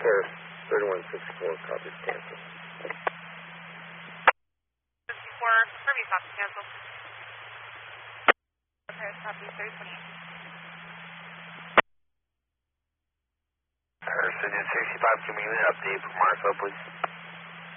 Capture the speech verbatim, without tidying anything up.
Paris thirty-one sixty-four, copies cancel. sixty-four, Kirby, copy cancel. Paris, copy thirty twenty-eight. Paris, sixty-five, give me an update from Marcel, please.